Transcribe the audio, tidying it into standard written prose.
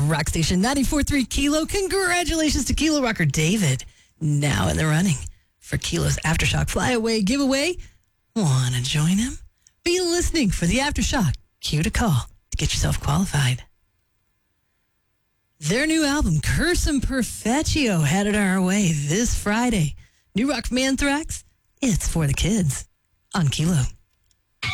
Rock Station 94.3 Kilo. Congratulations to Kilo rocker David, now in the running for Kilo's Aftershock Flyaway giveaway. Want to join him? Be listening for the Aftershock. Cue to call to get yourself qualified. Their new album, Cursum Perfectio, headed our way this Friday. New rock from Anthrax. It's for the kids on Kilo.